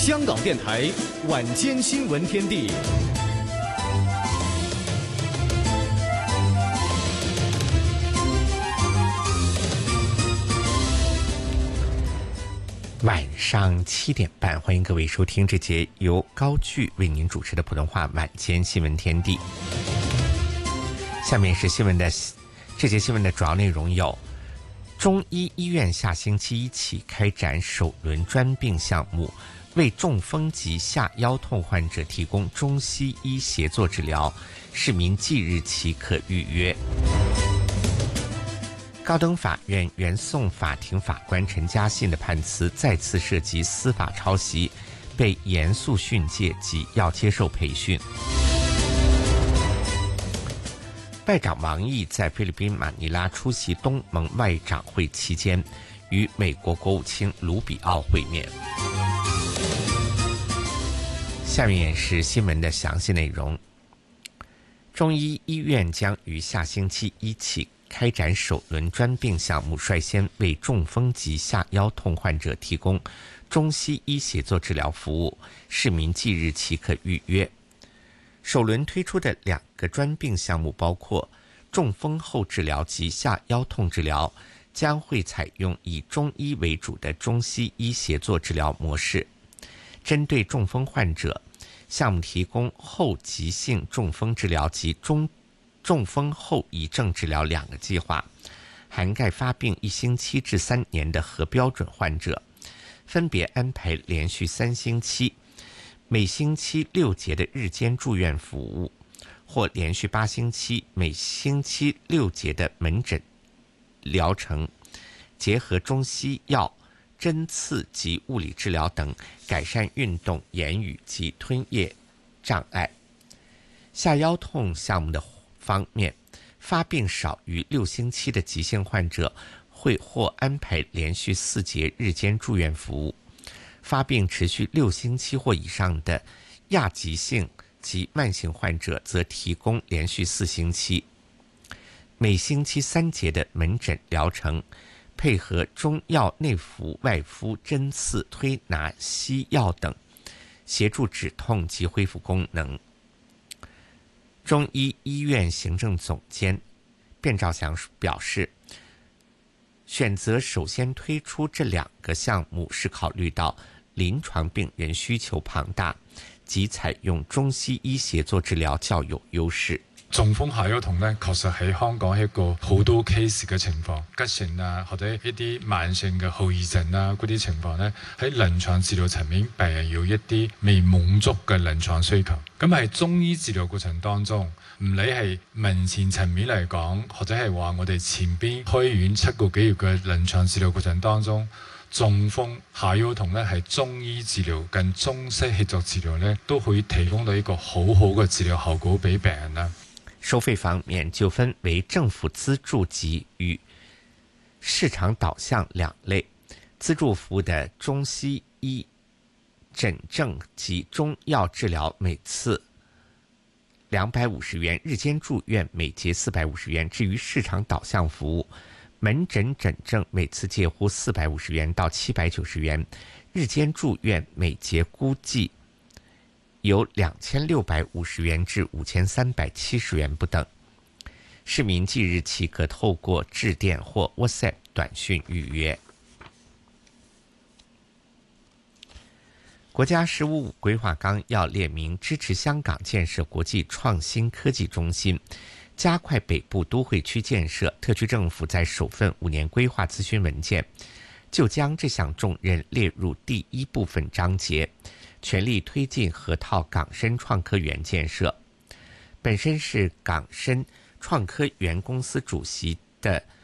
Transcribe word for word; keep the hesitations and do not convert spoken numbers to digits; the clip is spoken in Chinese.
香港电台晚间新闻天地。 晚上七点半，欢迎各位收听这节由高炬为您主持的普通话晚间新闻天地。下面是新闻的这节新闻的主要内容有：中医医院下星期一起开展首轮专病项目，为中风及下腰痛患者提供中西医协作治疗，市民即日起可预约。高等法院原讼法庭法官陈嘉信的判词再次涉及司法抄袭，被严肃训诫及要接受培训。外长王毅在菲律宾马尼拉出席东盟外长会期间，与美国国务卿卢比奥会面。下面是新闻的详细内容。中医医院将于下星期一起开展首轮专病项目，率先为中风及下腰痛患者提供中西医协作治疗服务，市民即日起可预约。首轮推出的两个专病项目包括中风后治疗及下腰痛治疗，将会采用以中医为主的中西医协作治疗模式。针对中风患者，项目提供后急性中风治疗及中中风后遗症治疗两个计划，涵盖发病一星期至三年的合标准患者，分别安排连续三星期每星期六节的日间住院服务，或连续八星期每星期六节的门诊疗程，结合中西药、针刺及物理治疗等，改善运动、言语及吞咽障碍。下腰痛项目的方面，发病少于六星期的急性患者会或安排连续四节日间住院服务，发病持续六星期或以上的亚急性及慢性患者则提供连续四星期每星期三节的门诊疗程，配合中药内服、外敷、针刺、推拿、西药等，协助止痛及恢复功能。中医医院行政总监卞兆祥表示，选择首先推出这两个项目是考虑到临床病人需求庞大，及採用中西醫協作治療較有優勢。 中風下腰痛呢，確實喺香港係一個好多 case 嘅情況，急性啊，或者一啲慢性嘅後遺症啊，嗰啲情況呢，喺臨床治療層面，病人有一啲未滿足嘅臨床需求。咁喺中醫治療過程當中，唔理係文前層面嚟講，或者係話我哋前邊開院七個幾月嘅臨床治療過程當中，中風下腰痛呢，係中醫治療跟中西協作治療呢，都可以提供到一個好好嘅治療效果俾病人啦。 收费方面就分为政府资助及与市场导向两类。资助服务的中西医诊症及中药治疗每次两百五十元，日间住院每节四百五十元。至于市场导向服务，门诊诊症每次介乎四百五十元到七百九十元，日间住院每节估计由两千六百五十元至五千三百七十元不等。市民即日起可透过致电或 WhatsApp 短讯预约。国家“十五五”规划纲要列明支持香港建设国际创新科技中心，加快北部都会区建设。特区政府在首份五年规划咨询文件就将这项重任列入第一部分章节，全力推进河套港深创科园建设。本身是港深创科园公司主席的